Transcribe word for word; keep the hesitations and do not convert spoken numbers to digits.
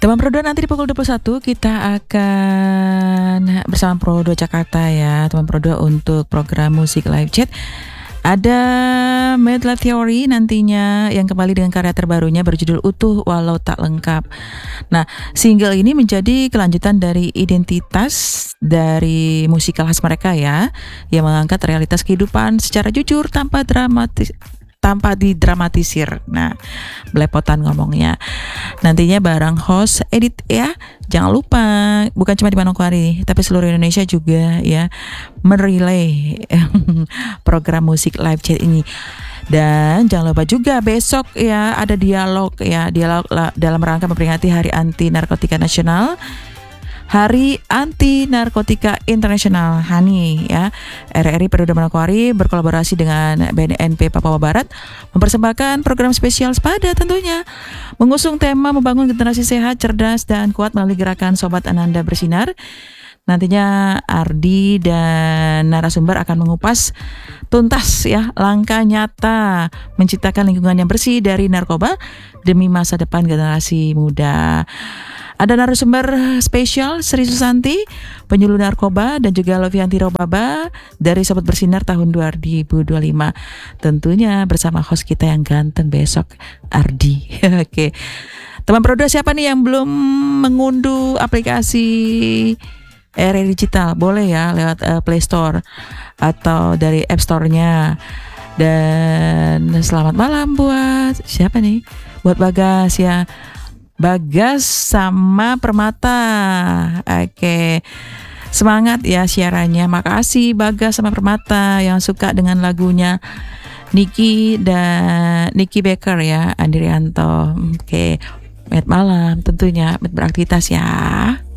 Teman Pro dua nanti di pukul dua puluh satu kita akan bersama Pro dua Jakarta ya, teman Pro dua untuk program musik live chat. Ada Medley Theory nantinya yang kembali dengan karya terbarunya berjudul Utuh Walau Tak Lengkap. Nah, single ini menjadi kelanjutan dari identitas dari musikal khas mereka ya, yang mengangkat realitas kehidupan secara jujur tanpa dramatis tanpa didramatisir. Nah, belepotan ngomongnya. Nantinya bareng host Edit ya. Jangan lupa, bukan cuma di Manokwari, tapi seluruh Indonesia juga ya merelay program musik live chat ini. Dan jangan lupa juga besok ya ada dialog ya, dialog dalam rangka memperingati Hari Anti Narkotika Nasional. Hari Anti Narkotika Internasional H A N I ya. R R I Periode Manokwari berkolaborasi dengan B N N P Papua Barat mempersembahkan program spesial Sepada tentunya, mengusung tema membangun generasi sehat, cerdas dan kuat melalui gerakan Sobat Ananda Bersinar. Nantinya Ardi dan narasumber akan mengupas tuntas ya langkah nyata menciptakan lingkungan yang bersih dari narkoba demi masa depan generasi muda. Ada narasumber spesial Sri Susanti, penyuluh narkoba, dan juga Lovianti Robaba dari Sobat Bersinar tahun dua ribu dua puluh lima. Tentunya bersama host kita yang ganteng besok, Ardi. Oke, teman Pro dua siapa nih yang belum mengunduh aplikasi R R I Digital? Boleh ya lewat uh, Play Store atau dari App Store-nya. Dan selamat malam buat siapa nih? Buat Bagas ya. Bagas sama Permata. Oke, semangat ya siarannya. Makasih Bagas sama Permata yang suka dengan lagunya Niki dan Niki Baker ya, Andrianto. Oke, met malam tentunya, met beraktivitas ya.